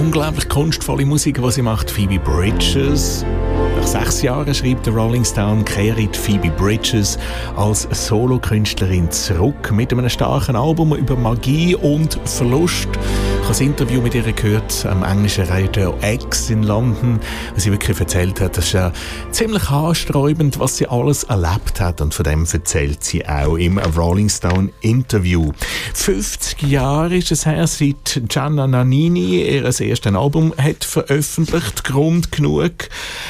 unglaublich kunstvolle Musik, die sie macht, Phoebe Bridgers. Nach 6 Jahren schreibt der Rolling Stone, kehrt Phoebe Bridgers als Solokünstlerin zurück mit einem starken Album über Magie und Verlust. Ich habe ein Interview mit ihr gehört am englischen Radio X in London, wo sie wirklich erzählt hat, das ist ja ziemlich haarsträubend, was sie alles erlebt hat, und von dem erzählt sie auch im Rolling Stone Interview. 50 Jahre ist es her, seit Gianna Nannini ihr erstes Album hat veröffentlicht. Grund genug,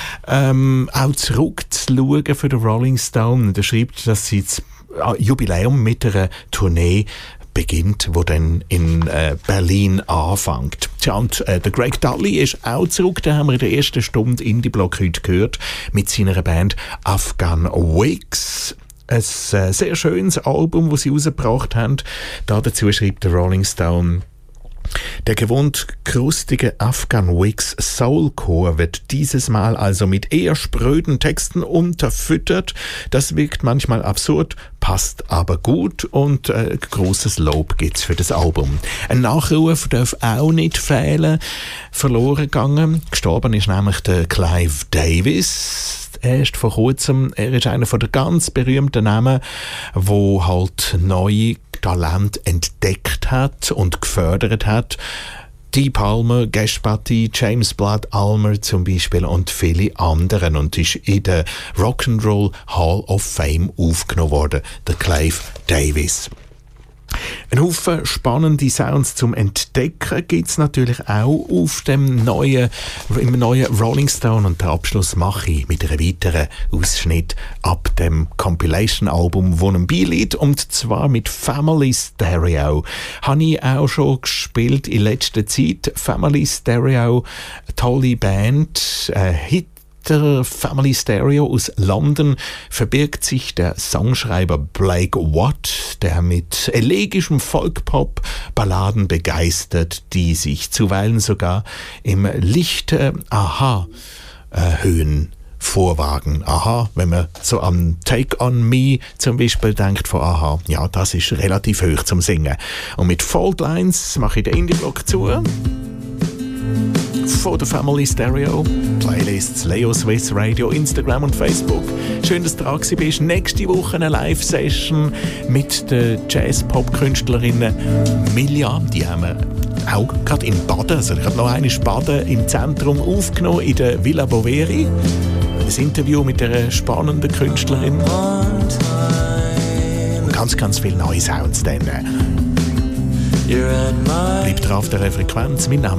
auch zurückzuschauen für den Rolling Stone. Er schreibt, dass sie das Jubiläum mit einer Tournee beginnt, wo dann in Berlin anfängt. Tja, und der Greg Dulli ist auch zurück, den haben wir in der ersten Stunde Indie-Block heute gehört, mit seiner Band Afghan Wigs. Ein sehr schönes Album, das sie rausgebracht haben. Dazu schreibt der Rolling Stone: Der gewohnt krustige Afghan Wigs Soulcore wird dieses Mal also mit eher spröden Texten unterfüttert. Das wirkt manchmal absurd, passt aber gut, und grosses Lob gibt's für das Album. Ein Nachruf darf auch nicht fehlen. Verloren gegangen. Gestorben ist nämlich der Clive Davis. Erst vor kurzem. Er ist einer der ganz berühmten Namen, wo halt neue Talent entdeckt hat und gefördert hat. Dee Palmer, Gash Patti, James Blood Ulmer zum Beispiel und viele anderen, und ist in der Rock'n'Roll Hall of Fame aufgenommen worden, der Clive Davis. Ein Haufen spannende Sounds zum Entdecken gibt es natürlich auch im neuen Rolling Stone, und den Abschluss mache ich mit einem weiteren Ausschnitt ab dem Compilation-Album, das ihm beiliegt, und zwar mit Family Stereo. Habe ich auch schon gespielt in letzter Zeit. Family Stereo, eine tolle Band, Hit. Der Family Stereo aus London verbirgt sich der Songschreiber Blake Watt, der mit elegischem Folkpop Balladen begeistert, die sich zuweilen sogar im lichten Aha-Höhen vorwagen. Aha, wenn man so an Take on Me zum Beispiel denkt von Aha, ja, das ist relativ hoch zum Singen. Und mit Fault Lines mache ich den Indie-Block zu. Von der Family Stereo, Playlists, Leo Swiss Radio, Instagram und Facebook. Schön, dass du dran bist. Nächste Woche eine Live-Session mit der Jazz-Pop-Künstlerin Milja. Die haben wir auch gerade in Baden, also ich habe noch eine Baden im Zentrum aufgenommen, in der Villa Boveri. Ein Interview mit einer spannenden Künstlerin. Und ganz, ganz viele neue Sounds dann. Bleibt drauf der Frequenz. Mein Name